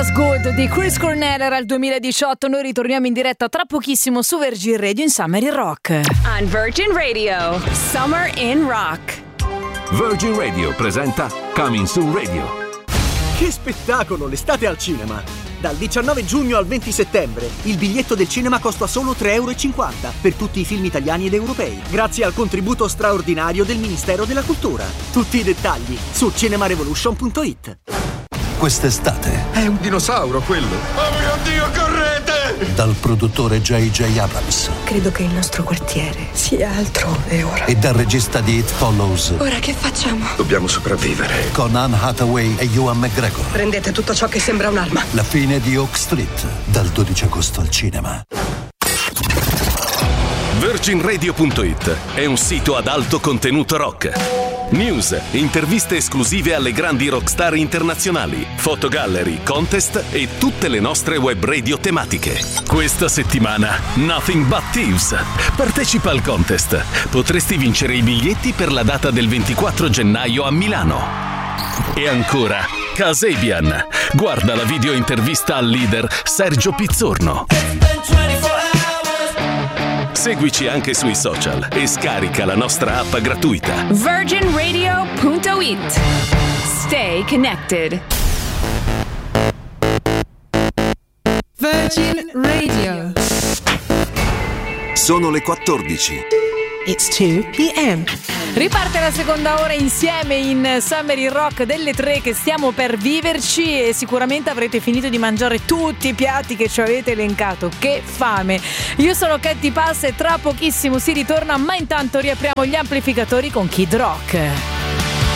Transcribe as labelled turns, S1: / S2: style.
S1: Was Good di Chris Cornell era il 2018. Noi ritorniamo in diretta tra pochissimo su Virgin Radio in Summer in Rock.
S2: On Virgin Radio, Summer in Rock.
S3: Virgin Radio presenta Coming Soon Radio.
S4: Che spettacolo, l'estate al cinema! Dal 19 giugno al 20 settembre il biglietto del cinema costa solo €3,50 per tutti i film italiani ed europei, grazie al contributo straordinario del Ministero della Cultura. Tutti i dettagli su cinemarevolution.it.
S5: Quest'estate
S6: è un dinosauro quello. Oh mio Dio, correte!
S5: Dal produttore J.J. Abrams.
S7: Credo che il nostro quartiere sia altrove ora.
S5: E dal regista di It Follows.
S7: Ora che facciamo?
S6: Dobbiamo sopravvivere.
S5: Con Anne Hathaway e Ewan McGregor.
S7: Prendete tutto ciò che sembra un'arma.
S5: La fine di Oak Street. Dal 12 agosto al cinema.
S3: VirginRadio.it è un sito ad alto contenuto rock. News, interviste esclusive alle grandi rockstar internazionali, fotogallery, contest e tutte le nostre web radio tematiche. Questa settimana Nothing But Thieves. Partecipa al contest. Potresti vincere i biglietti per la data del 24 gennaio a Milano. E ancora Kasabian. Guarda la video intervista al leader Sergio Pizzorno. Seguici anche sui social e scarica la nostra app gratuita.
S2: VirginRadio.it. Stay connected.
S8: Virgin Radio.
S3: Sono le 14.
S8: It's 2 p.m.
S1: Riparte la seconda ora insieme in Summer in Rock delle 3 che stiamo per viverci e sicuramente avrete finito di mangiare tutti i piatti che ci avete elencato. Che fame! Io sono Katy Pass e tra pochissimo si ritorna, ma intanto riapriamo gli amplificatori con Kid Rock.